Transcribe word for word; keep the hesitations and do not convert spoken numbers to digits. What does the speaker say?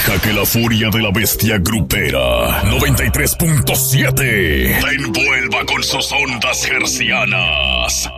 Deja que la furia de la bestia grupera noventa y tres punto siete te envuelva con sus ondas hercianas.